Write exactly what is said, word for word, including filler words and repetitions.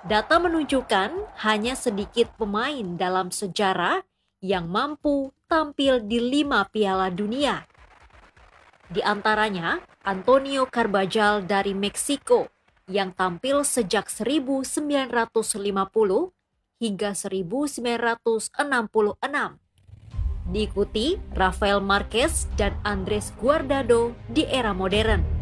Data menunjukkan hanya sedikit pemain dalam sejarah yang mampu tampil di lima Piala Dunia. Di antaranya Antonio Carbajal dari Meksiko yang tampil sejak seribu sembilan ratus lima puluh hingga seribu sembilan ratus enam puluh enam. Diikuti Rafael Marquez dan Andres Guardado di era modern.